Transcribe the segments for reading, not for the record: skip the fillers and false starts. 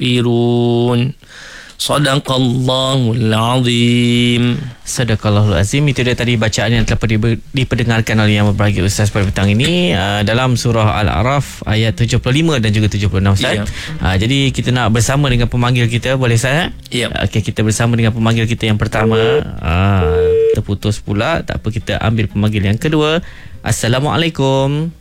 mustakbirun. Sadaqallahul azim. Sadaqallahul azim. Itu dia tadi bacaan yang telah diperdengarkan oleh Yang Berbahagia Ustaz pada petang ini dalam surah Al-A'raf ayat 75 dan juga 76 Ustaz. Jadi kita nak bersama dengan pemanggil kita, boleh Ustaz? Okey, kita bersama dengan pemanggil kita yang pertama. Terputus pula, tak apa, kita ambil pemanggil yang kedua. Assalamualaikum.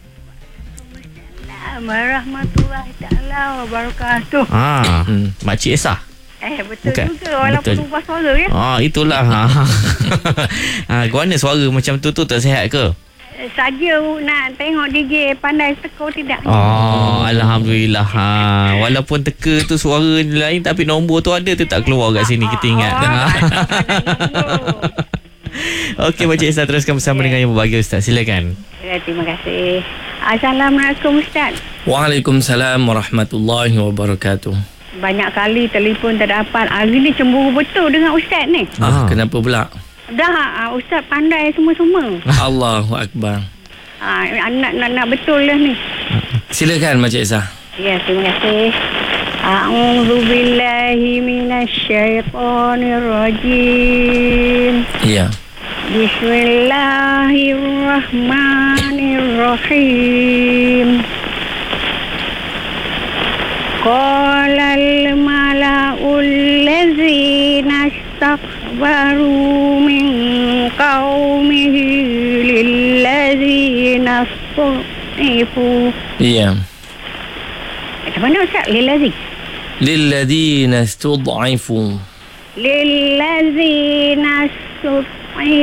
Warahmatullahi taala wabarakatuh. Makcik Esa. Betul Bukan. juga walaupun Betul. ubah suara ya. Itulah. Guana suara macam tu tak sihat ke? Saja nak tengok DJ pandai teka tidak. Alhamdulillah. Walaupun teka tu suara lain, tapi nombor tu ada tu tak keluar kat sini, kita ingat. Okey, Makcik Esa, teruskan bersama dengan Yang Berbahagia Ustaz. Silakan. Terima kasih. Assalamualaikum Ustaz. Waalaikumsalam warahmatullahi wabarakatuh. Banyak kali telefon tak dapat. Hari ni cemburu betul dengan Ustaz ni. Kenapa pula? Dah Ustaz pandai semua-semua. Allahu Akbar. Nak betul lah ni. Silakan Makcik Esa. Ya, terima kasih. A'udzu billahi minasyaitonir rajim. Ya. Bismillahirrahmanirrahim. Qalal mala'ul ladzina istakbaru min qaumihi lilladzina istud'ifu. Ya. Macam mana Ustaz? Lilladzina istud'ifu. Lilladzina istud'ifu